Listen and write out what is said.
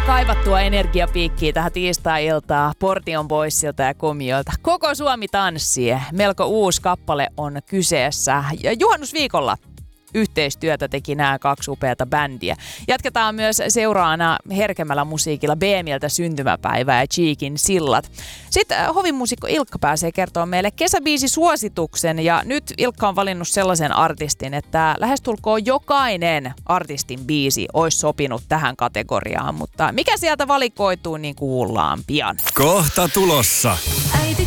kaivattua energiapiikkiä tähän tiistai-iltaan Portion Boysilta ja Komiolta. Koko Suomi tanssii. Melko uusi kappale on kyseessä. Ja juhannusviikolla yhteistyötä teki nämä kaksi upeata bändiä. Jatketaan myös seuraavana herkemmällä musiikilla B-mieltä syntymäpäivää ja Cheekin sillat. Sitten hovimuusikko Ilkka pääsee kertoa meille kesäbiisisuosituksen ja nyt Ilkka on valinnut sellaisen artistin, että lähestulkoon jokainen artistin biisi olisi sopinut tähän kategoriaan, mutta mikä sieltä valikoituu niin kuullaan pian. Kohta tulossa. Äiti